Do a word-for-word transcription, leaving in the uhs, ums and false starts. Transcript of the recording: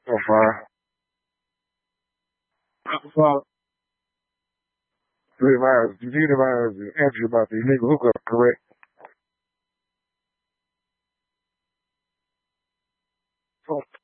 So far. Well, three miles. You need miles to answer about the illegal hookup, correct? So